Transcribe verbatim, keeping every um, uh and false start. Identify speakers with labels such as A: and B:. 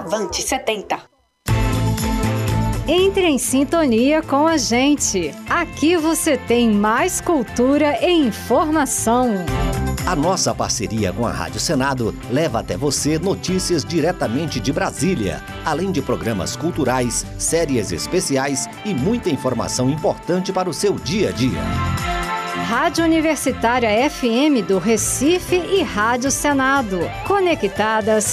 A: Avante setenta.
B: Entre em sintonia com a gente. Aqui você tem mais cultura e informação.
C: A nossa parceria com a Rádio Senado leva até você notícias diretamente de Brasília, além de programas culturais, séries especiais e muita informação importante para o seu dia a dia.
B: Rádio Universitária F M do Recife e Rádio Senado, conectadas